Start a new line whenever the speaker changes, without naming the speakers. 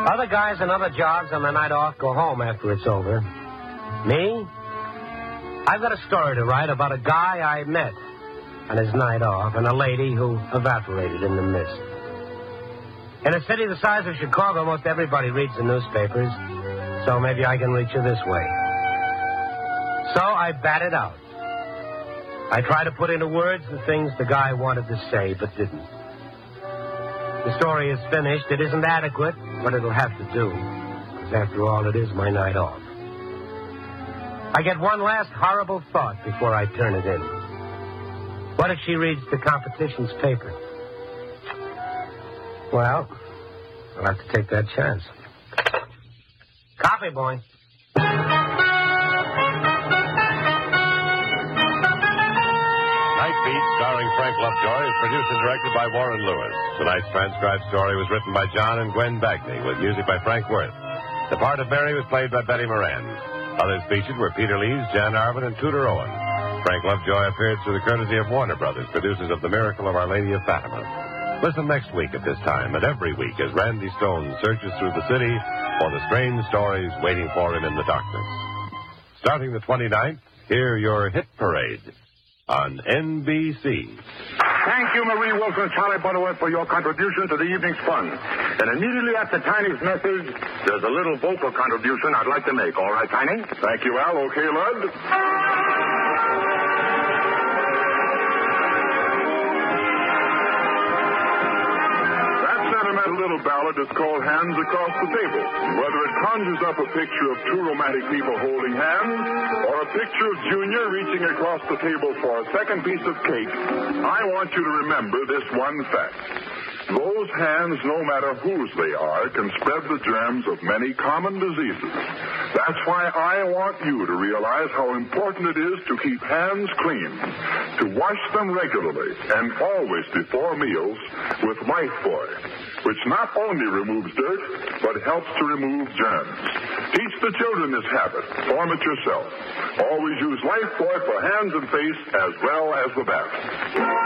Other guys and other jobs on the night off go home after it's over. Me? I've got a story to write about a guy I met on his night off and a lady who evaporated in the mist. In a city the size of Chicago, most everybody reads the newspapers, so maybe I can reach you this way. So I bat it out. I try to put into words the things the guy wanted to say but didn't. The story is finished. It isn't adequate, but it'll have to do, because after all, it is my night off. I get one last horrible thought before I turn it in. What if she reads the competition's paper? Well, I'll have to take that chance. Coffee, boy.
Night Beat, starring Frank Lovejoy, is produced and directed by Warren Lewis. Tonight's transcribed story was written by John and Gwen Bagney, with music by Frank Worth. The part of Mary was played by Betty Moran. Others featured were Peter Lees, Jan Arvin, and Tudor Owen. Frank Lovejoy appeared through the courtesy of Warner Brothers, producers of The Miracle of Our Lady of Fatima. Listen next week at this time and every week as Randy Stone searches through the city for the strange stories waiting for him in the darkness. Starting the 29th, hear your hit parade on NBC.
Thank you, Marie Wilson, Charlie Butterworth, for your contribution to the evening's fun. And immediately after Tiny's message, there's a little vocal contribution I'd like to make. All right, Tiny?
Thank you, Al. Okay, Lud? Little ballad is called Hands Across the Table. Whether it conjures up a picture of two romantic people holding hands or a picture of Junior reaching across the table for a second piece of cake, I want you to remember this one fact. Those hands, no matter whose they are, can spread the germs of many common diseases. That's why I want you to realize how important it is to keep hands clean, to wash them regularly and always before meals with Lifebuoy, which not only removes dirt, but helps to remove germs. Teach the children this habit. Form it yourself. Always use Lifebuoy for hands and face as well as the bath.